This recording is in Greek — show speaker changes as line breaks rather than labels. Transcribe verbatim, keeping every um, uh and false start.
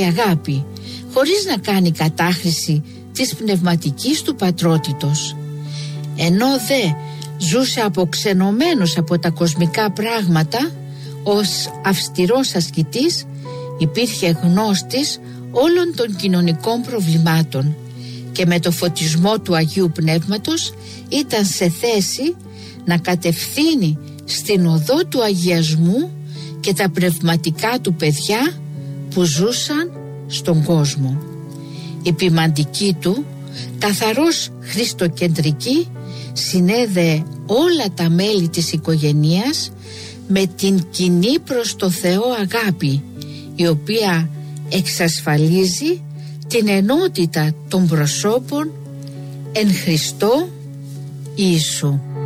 και αγάπη, χωρίς να κάνει κατάχρηση της πνευματικής του πατρότητος. Ενώ δε ζούσε αποξενωμένος από τα κοσμικά πράγματα, ως αυστηρός ασκητής υπήρχε γνώστης όλων των κοινωνικών προβλημάτων και με το φωτισμό του Αγίου Πνεύματος ήταν σε θέση να κατευθύνει στην οδό του αγιασμού και τα πνευματικά του παιδιά που ζούσαν στον κόσμο. Η ποιμαντική του, καθαρός χριστοκεντρική, συνέδεε όλα τα μέλη της οικογένειας με την κοινή προς το Θεό αγάπη, η οποία εξασφαλίζει την ενότητα των προσώπων εν Χριστώ Ιησού.